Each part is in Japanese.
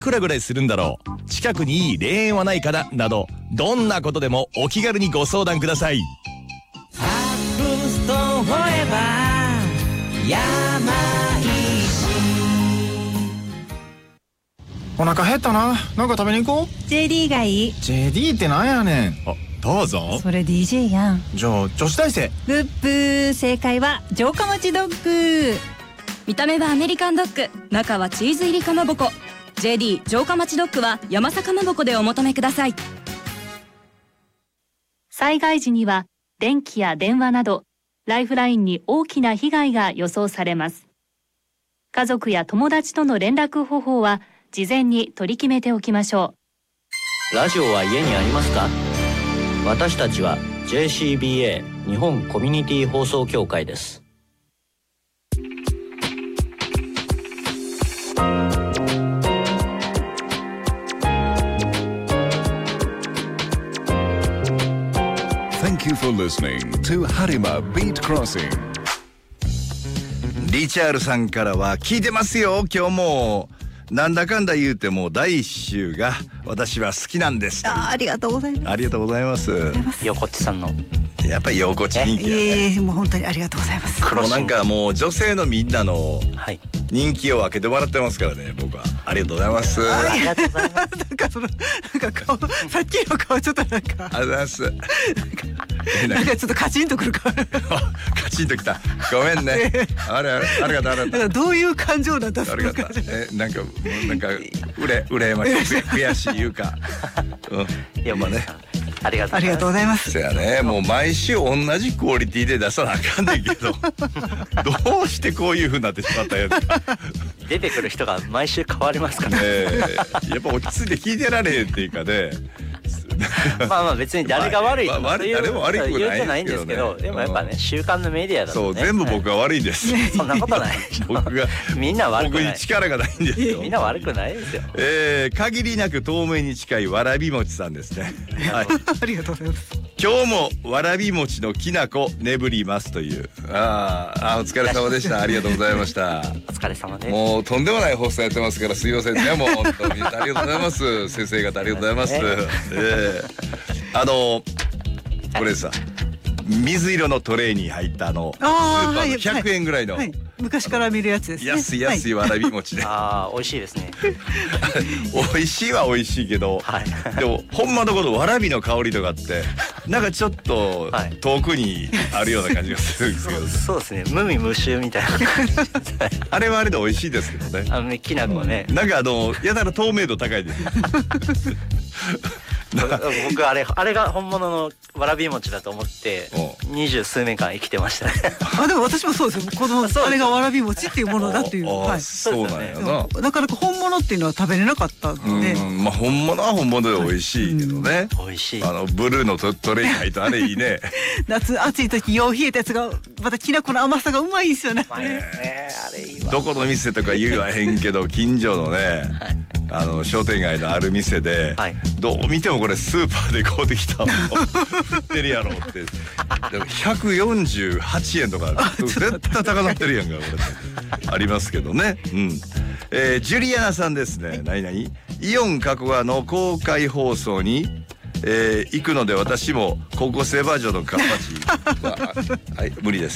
くらぐらいするんだろう、近くにいい霊園はないかななど、どんなことでもお気軽にご相談ください。 サクストフォーエバー山石。 お腹減ったな。なんか食べに行こう。 JD がいい。 JD ってなんやねん。 あ、どうぞ。 それ DJ やん。 じゃあ女子大生。 ブッブー。正解は城下町ドッグ。 見た目はアメリカンドッグ、中はチーズ入りかまぼこ。 JD 城下町ドッグは山坂かまぼこでお求めください。 災害時には電気や電話などライフラインに大きな被害が予想されます。家族や友達との連絡方法は事前に取り決めておきましょう。ラジオは家にありますか？私たちは JCBA 日本コミュニティ放送協会です。 Thank you for listening to Harima Beat Crossing。 リチャールさんからは聞いてますよ。今日もなんだかんだ言うても第一週が私は好きなんです。 ありがとうございます。 ありがとうございます。 横地さんのやっぱり横地人気、 もう本当にありがとうございます。 もうなんかもう女性のみんなの人気を分けてもらってますからね。僕はありがとうございます。 ありがとうございます。 なんかそのなんか顔、さっきの顔ちょっとなんかありがとうございます。 なんかちょっとカチンとくる顔。 カチンときた。ごめんね。ありがとうありがとう。 どういう感情なんだ。 ありがとう。なんか羨ましい、悔しいいうか。 いやまあね。ありがとうございます。 そやね、もう毎週同じクオリティで出さなあかんねんけどどうしてこういう風になってしまったんやつか。 出てくる人が毎週変わりますからね。 やっぱ落ち着いて聞いてられへんっていうかね。 まあ別に誰が悪いとか誰も悪く言ってないんですけど、でもやっぱね週刊のメディアだとね。 そう全部僕が悪いんです。 そんなことない。 僕がみんな悪くない。 僕に力がないんですよ。 みんな悪くないですよ。 限りなく透明に近いわらび餅さんですね。 ありがとうございます。 今日もわらび餅のきなこ眠りますという。お疲れ様でした。ありがとうございました。 お疲れ様です。 もうとんでもない発作やってますからすいませんね。もう本当にありがとうございます。先生方ありがとうございます。これさ、水色のトレーに入ったスーパーの100円ぐらいの、 昔から見るやつですね。 安いわらび餅で、 美味しいですね。 美味しいは美味しいけど、でもほんまのことわらびの香りとかってなんかちょっと遠くにあるような感じがするんですけど、 そうですね、無味無臭みたいな感じ。 あれはあれで美味しいですけどね。 きなこね、 なんかやたら透明度高いです。 僕あれが本物のわらび餅だと思って20数年間生きてましたね。 でも私もそうですよ。このあれがわらび餅っていうものだっていう。 そうなんやな。 なかなか本物っていうのは食べれなかったんで。 まあ本物は本物で美味しいけどね。 美味しい。 ブルーのトレーに入ったあれいいね。 夏暑い時よう冷えたやつがまたきな粉の甘さがうまいですよね。 あれいいわ。 どこの店とか言わへんけど近所のね、商店街のある店で、どう見てもこれスーパーで買うてきたもん売ってるやろって。でも148円とか絶対高なってるやんかこれ。ありますけどね。ジュリアナさんですね。イオン加古川の公開放送に行くので私も高校生バージョンのカッパチは無理です。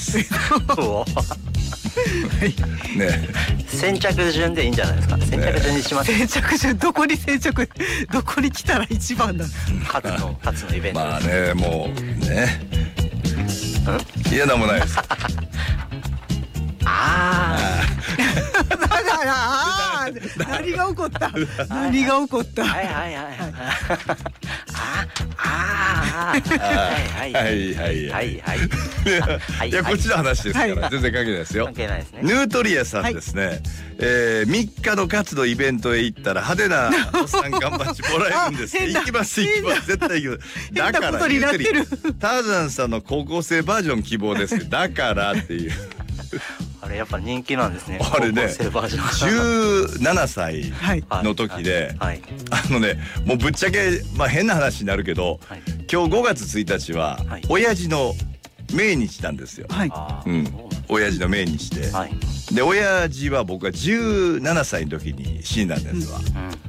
ね、 先着順でいいんじゃないですか。先着順にします。 先着順どこに来たら一番だ。 初のイベント。 まあね、もうね、嫌なもないです。 何が起こった。 いやこっちの話ですから全然関係ないですよ。 関係ないですね。 ヌートリアさんですね。3日の活動イベントへ行ったら派手なお参観バッジもらえるんです。行きます絶対行きます。だから言ってる。ターザンさんの高校生バージョン希望です。だからっていう。 あれやっぱ人気なんですね。 あれね、17歳の時で、もうぶっちゃけ変な話になるけど、今日5月1日は親父の命日なんですよ。親父の命日で、で親父は僕が17歳の時に死んだんですわ。